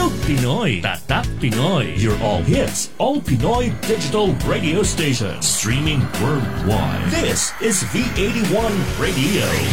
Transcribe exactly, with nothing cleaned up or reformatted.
All Pinoy, Tatak Pinoy. Your all hits, all Pinoy digital radio station. Streaming worldwide. This is V eighty-one Radio.